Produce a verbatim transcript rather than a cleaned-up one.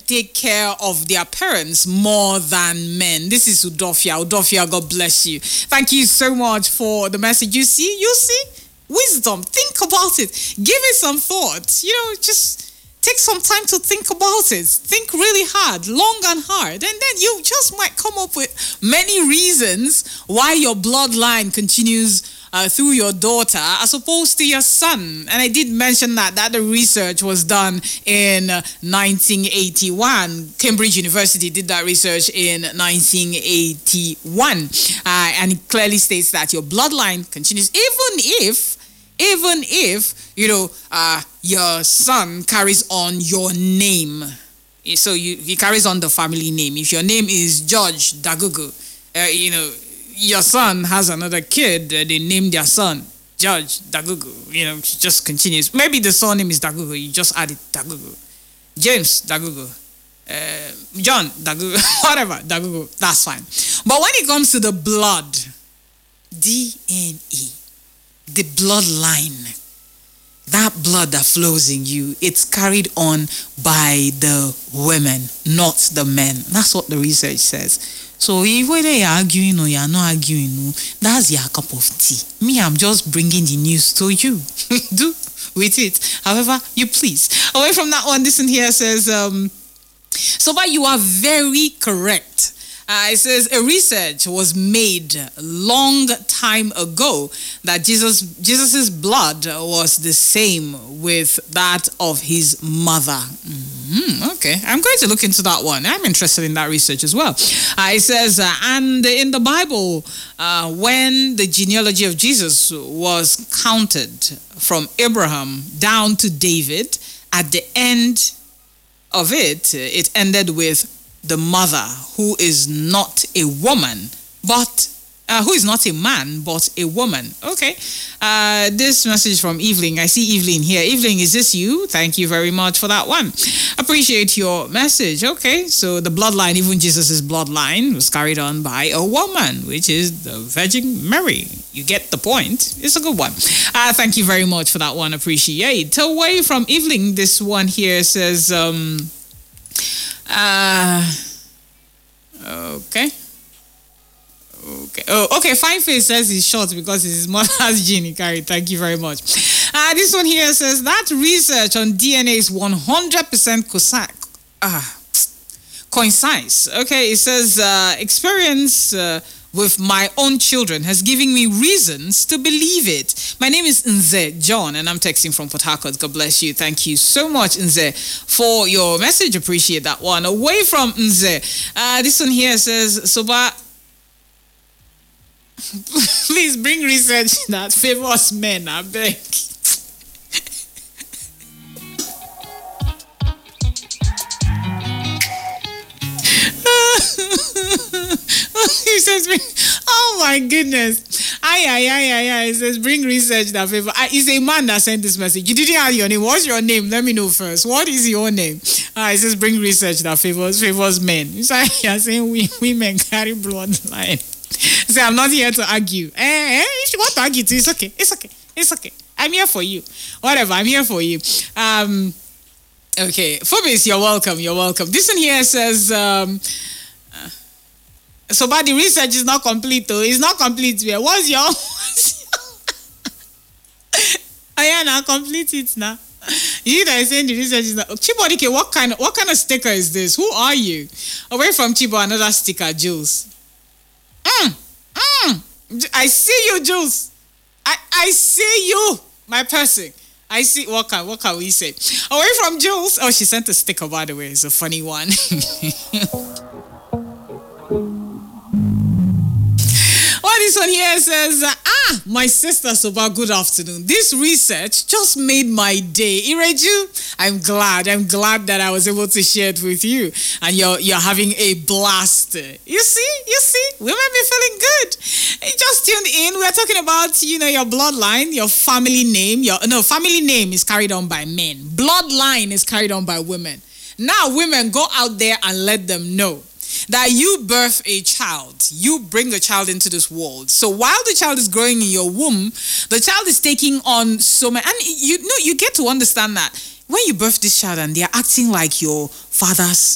take care of their parents more than men. This is Udofia. Udofia, God bless you. Thank you so much for the message. You see, you see, wisdom. Think about it. Give it some thought. You know, just take some time to think about it. Think really hard, long and hard. And then you just might come up with many reasons why your bloodline continues Uh, through your daughter as opposed to your son. And I did mention that that the research was done in uh, nineteen eighty-one. Cambridge University did that research in nineteen eighty-one, uh, and it clearly states that your bloodline continues even if even if you know uh, your son carries on your name. So you he carries on the family name. If your name is George Dagugu, uh, you know your son has another kid, uh, they named their son George Dagugu. You know, it just continues. Maybe the surname is Dagugu, you just add it Dagugu. James Dagugu. Uh, John Dagugu. Whatever, Dagugu. That's fine. But when it comes to the blood, D N A, the bloodline, that blood that flows in you, it's carried on by the women, not the men. That's what the research says. So if whether you're arguing or you're not arguing, that's your cup of tea. Me, I'm just bringing the news to you. Do with it however you please. Away from that one, listen here says, um, so but you are very correct. Uh, it says a research was made a long time ago that Jesus Jesus's blood was the same with that of his mother. Mm-hmm. Okay, I'm going to look into that one. I'm interested in that research as well. Uh, it says, uh, and in the Bible, uh, when the genealogy of Jesus was counted from Abraham down to David, at the end of it, it ended with the mother, who is not a woman, but uh, who is not a man, but a woman. Okay. Uh, this message from Evelyn. I see Evelyn here. Evelyn, is this you? Thank you very much for that one. Appreciate your message. Okay. So the bloodline, even Jesus's bloodline, was carried on by a woman, which is the Virgin Mary. You get the point. It's a good one. Uh, thank you very much for that one. Appreciate. Away from Evelyn, this one here says, um, Uh, okay. Okay. Oh, okay. Fine Face says he's short because it's his mother's gene he carried. Thank you very much. Uh, this one here says that research on D N A is one hundred percent uh, coincides. Okay. It says uh, experience uh, with my own children has given me reasons to believe it. My name is Nze John, and I'm texting from Port Harcourt. God bless you. Thank you so much, Nze, for your message. Appreciate that one. Away from Nze, uh, this one here says, Soba, please bring research that favors men, I beg. He says, oh my goodness. Aye, aye, aye, aye, aye. He says, bring research that favor. It's a man that sent this message. You didn't have your name. What's your name? Let me know first. What is your name? Ah, he says, bring research that favors favors men. It's like you're saying we women carry bloodline. So I'm not here to argue. Eh, eh, if you want to argue too, it's okay. It's okay. It's okay. I'm here for you. Whatever, I'm here for you. Um, okay. Phobis, you're welcome. You're welcome. This one here says, um, so, but the research is not complete, though. It's not complete. What's your... Ayana, complete it now. You that is saying the research is not... Chibodike, what kind of, what kind of sticker is this? Who are you? Away from Chibo, another sticker, Jules. Mm, mm. I see you, Jules. I, I see you, my person. I see... What can, what can we say? Away from Jules... Oh, she sent a sticker, by the way. It's a funny one. Well, this one here says, uh, ah, my sister Soba, good afternoon. This research just made my day. Ireju, I'm glad. I'm glad that I was able to share it with you. And you're you're having a blast. You see? You see? Women be feeling good. You just tuned in. We're talking about, you know, your bloodline, your family name. Your No, family name is carried on by men. Bloodline is carried on by women. Now, women, go out there and let them know that you birth a child, you bring a child into this world. So while the child is growing in your womb, the child is taking on so many, and you know, you get to understand that when you birth this child and they're acting like your father's